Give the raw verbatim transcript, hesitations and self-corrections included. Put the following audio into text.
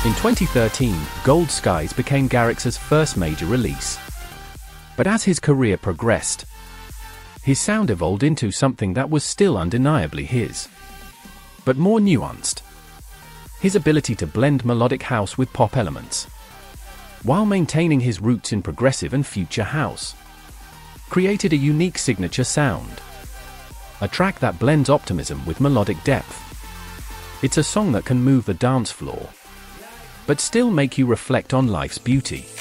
In twenty thirteen, Gold Skies became Garrix's first major release. But as his career progressed, his sound evolved into something that was still undeniably his, but more nuanced. His ability to blend melodic house with pop elements, while maintaining his roots in progressive and future house, created a unique signature sound. A track that blends optimism with melodic depth. It's a song that can move the dance floor, but still make you reflect on life's beauty.